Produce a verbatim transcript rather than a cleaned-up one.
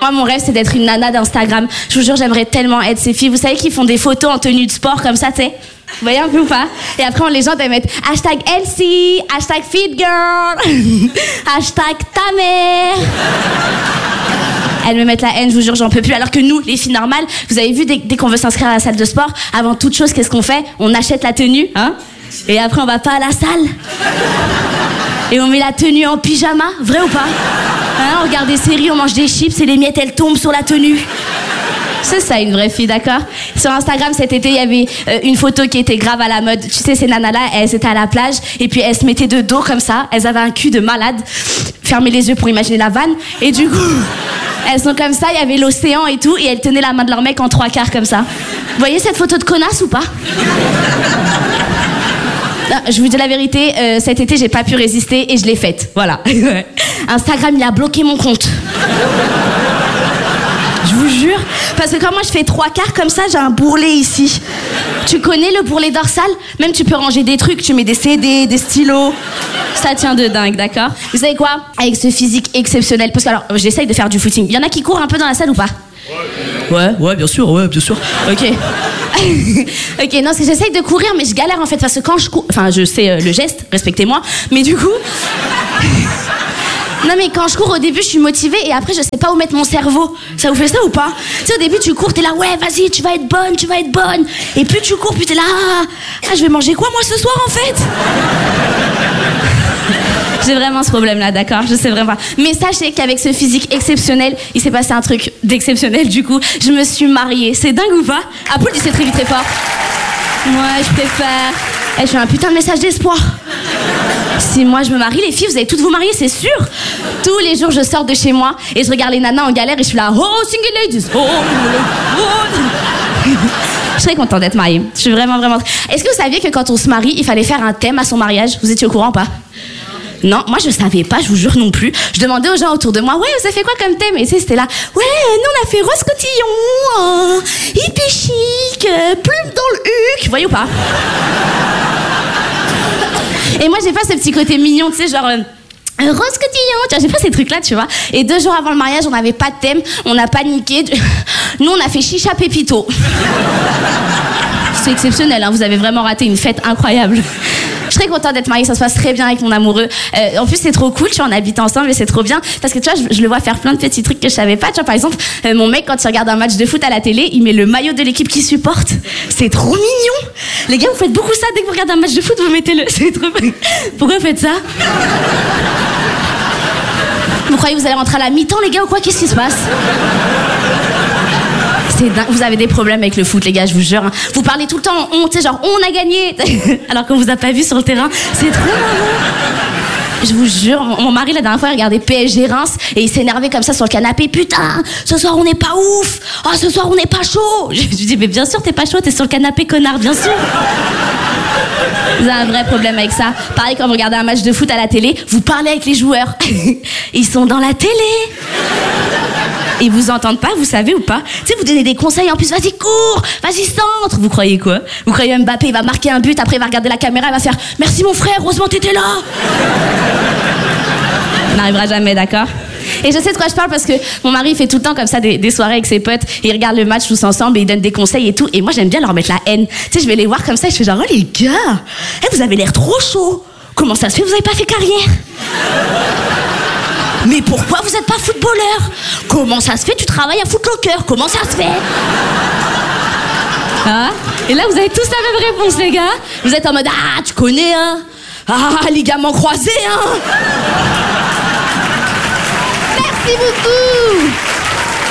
Moi, mon rêve, c'est d'être une nana d'Instagram. Je vous jure, j'aimerais tellement être ces filles. Vous savez, qui font des photos en tenue de sport comme ça, tu sais. Vous voyez un peu ou pas? Et après, on, les gens doivent mettre hashtag Elsie, hashtag Fit Girl, hashtag ta mère. Elles me mettent la haine, je vous jure, j'en peux plus. Alors que nous, les filles normales, vous avez vu, dès, dès qu'on veut s'inscrire à la salle de sport, avant toute chose, qu'est-ce qu'on fait? On achète la tenue, hein? Et après, on va pas à la salle. Et on met la tenue en pyjama, vrai ou pas? Hein, on regarde des séries, on mange des chips et les miettes, elles tombent sur la tenue. C'est ça, une vraie fille, d'accord? Sur Instagram, cet été, il y avait euh, une photo qui était grave à la mode. Tu sais, ces nanas-là, elles étaient à la plage et puis elles se mettaient de dos comme ça. Elles avaient un cul de malade. Fermez les yeux pour imaginer la vanne. Et du coup, elles sont comme ça, il y avait l'océan et tout, et elles tenaient la main de leur mec en trois quarts comme ça. Vous voyez cette photo de connasse ou pas? Non, je vous dis la vérité, euh, cet été, j'ai pas pu résister et je l'ai faite. Voilà. Instagram, il a bloqué mon compte. Je vous jure. Parce que quand moi je fais trois quarts comme ça, j'ai un bourrelet ici. Tu connais le bourrelet dorsal? Même tu peux ranger des trucs, tu mets des C D, des stylos. Ça tient de dingue, d'accord? Vous savez quoi? Avec ce physique exceptionnel, parce que alors, j'essaye de faire du footing. Il y en a qui courent un peu dans la salle ou pas? Ouais, ouais, bien sûr, ouais, bien sûr. Ok. Ok, non, c'est que j'essaye de courir, mais je galère en fait, parce que quand je cours... Enfin, je sais euh, le geste, respectez-moi, mais du coup... Non mais quand je cours au début je suis motivée et après je sais pas où mettre mon cerveau. Ça vous fait ça ou pas? Tu sais au début tu cours, t'es là ouais vas-y tu vas être bonne, tu vas être bonne. Et plus tu cours, plus t'es là ah, ah je vais manger quoi moi ce soir en fait? J'ai vraiment ce problème là, d'accord? Je sais vraiment pas. Mais sachez qu'avec ce physique exceptionnel, il s'est passé un truc d'exceptionnel du coup. Je me suis mariée. C'est dingue ou pas? Applaudissez très vite très fort. Ouais je préfère. Eh, je fais un putain de message d'espoir. Si moi je me marie, les filles, vous allez toutes vous marier, c'est sûr. Tous les jours, je sors de chez moi et je regarde les nanas en galère et je suis là, oh, single ladies, oh, oh. Je serais contente d'être mariée. Je suis vraiment, vraiment... Est-ce que vous saviez que quand on se marie, il fallait faire un thème à son mariage? Vous étiez au courant ou pas? Non, moi je savais pas, je vous jure non plus. Je demandais aux gens autour de moi, ouais, vous avez fait quoi comme thème? Et tu sais, c'était là, ouais, nous on a fait rose cotillon, euh, hippie chic, euh, plume dans le huc, vous voyez ou pas? Et moi j'ai pas ce petit côté mignon, tu sais, genre... Euh, Rose cotillon, tu vois, j'ai pas ces trucs-là, tu vois. Et deux jours avant le mariage, on n'avait pas de thème, on a paniqué. Nous, on a fait chicha pépito. C'est exceptionnel, hein, vous avez vraiment raté une fête incroyable. Je suis très contente d'être mariée, ça se passe très bien avec mon amoureux. Euh, en plus, c'est trop cool, tu vois, on habite ensemble et c'est trop bien. Parce que tu vois, je, je le vois faire plein de petits trucs que je savais pas. Tu vois, par exemple, euh, mon mec, quand il regarde un match de foot à la télé, il met le maillot de l'équipe qu'il supporte. C'est trop mignon. Les gars, vous faites beaucoup ça dès que vous regardez un match de foot, vous mettez le... C'est trop... Pourquoi vous faites ça? Vous croyez que vous allez rentrer à la mi-temps, les gars, ou quoi? Qu'est-ce qui se passe? C'est dingue. Vous avez des problèmes avec le foot, les gars, je vous jure. Hein. Vous parlez tout le temps en on, tu sais, genre on a gagné, alors qu'on vous a pas vu sur le terrain. C'est trop marrant. Je vous jure, mon mari la dernière fois il regardait P S G Reims et il s'énervait comme ça sur le canapé. Putain, ce soir on n'est pas ouf. Oh, ce soir on n'est pas chaud. Je lui dis mais bien sûr t'es pas chaud, t'es sur le canapé connard, bien sûr. Vous avez un vrai problème avec ça. Pareil quand vous regardez un match de foot à la télé, vous parlez avec les joueurs. Ils sont dans la télé. Ils vous entendent pas, vous savez ou pas? Tu sais, vous donnez des conseils en plus, vas-y cours, vas-y centre. Vous croyez quoi? Vous croyez Mbappé, il va marquer un but, après il va regarder la caméra, il va faire merci mon frère, heureusement t'étais là. On n'arrivera jamais, d'accord? Et je sais de quoi je parle parce que mon mari il fait tout le temps comme ça des, des soirées avec ses potes et il regarde le match tous ensemble et il donne des conseils et tout. Et moi j'aime bien leur mettre la haine. Tu sais, je vais les voir comme ça et je fais genre oh les gars, hey, vous avez l'air trop chaud. Comment ça se fait, vous avez pas fait carrière? Mais pourquoi vous êtes pas footballeur? Comment ça se fait, tu travailles à Footlocker? Comment ça se fait? Ah, et là vous avez tous la même réponse les gars. Vous êtes en mode ah tu connais hein? Ah ligament croisé hein?